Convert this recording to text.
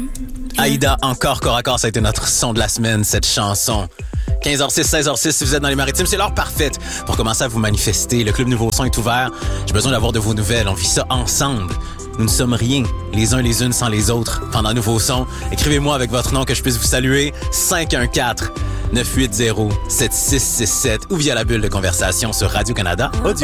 Aïda, encore corps à corps, ça a été notre son de la semaine, cette chanson. 15h06, 16h06, si vous êtes dans les maritimes, c'est l'heure parfaite pour commencer à vous manifester. Le Club Nouveau Son est ouvert. J'ai besoin d'avoir de vos nouvelles. On vit ça ensemble. Nous ne sommes rien, les uns les unes sans les autres. Pendant Nouveau Son, écrivez-moi avec votre nom que je puisse vous saluer. 514-980-7667 ou via la bulle de conversation sur Radio-Canada Audio.